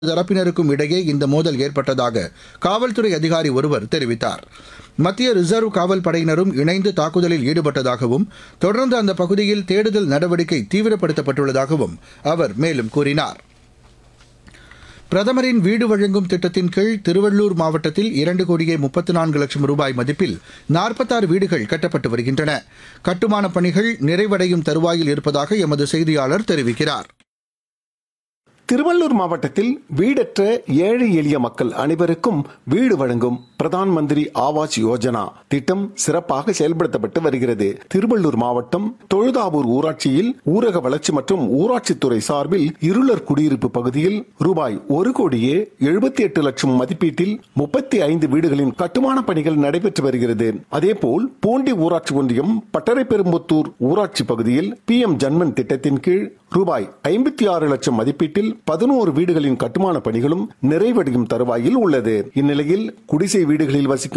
தரப்பினருக்கும் இடையே இந்த மோதல் ஏற்பட்டதாக காவல்துறை அதிகாரி ஒருவர் தெரிவித்தார். மத்திய ரிசர்வ் காவல் படையினரும் இணைந்து தாக்குதலில் ஈடுபட்டதாகவும் தொடர்ந்து அந்த பகுதியில் தேடுதல் நடவடிக்கை தீவிரப்படுத்தப்பட்டுள்ளதாகவும் அவர் மேலும் கூறினார். பிரதமரின் வீடு வழங்கும் திட்டத்தின் கீழ் திருவள்ளூர் மாவட்டத்தில் 2,34,00,000 ரூபாய் மதிப்பில் 46 வீடுகள் கட்டப்பட்டு வருகின்றன. கட்டுமானப் பணிகள் நிறைவடையும் தருவாயில் இருப்பதாக எமது செய்தியாளர் தெரிவிக்கிறார். திருவள்ளூர் மாவட்டத்தில் வீடற்ற ஏழை எளிய மக்கள் அனைவருக்கும் வீடு வழங்கும் பிரதான் மந்திரி ஆவாஸ் யோஜனா திட்டம் சிறப்பாக செயல்படுத்தப்பட்டு வருகிறது. திருவள்ளூர் மாவட்டம் தொழுதாவூர் ஊராட்சியில் ஊரக வளர்ச்சி மற்றும் ஊராட்சித்துறை சார்பில் இருளர் குடியிருப்பு பகுதியில் ரூபாய் 1,78,00,000 மதிப்பீட்டில் 35 வீடுகளின் கட்டுமான பணிகள் நடைபெற்று வருகிறது. அதேபோல் பூண்டி ஊராட்சி ஒன்றியம் பட்டரைப்பெரும்புத்தூர் ஊராட்சி பகுதியில் PM ஜன்மன் திட்டத்தின் கீழ் ரூபாய் 56 லட்சம் மதிப்பீட்டில் 11 வீடுகளின் கட்டுமான பணிகளும் நிறைவடையும் தருவாயில் உள்ளது. இந்நிலையில் குடிசை வீடுகளில் வசிக்கும்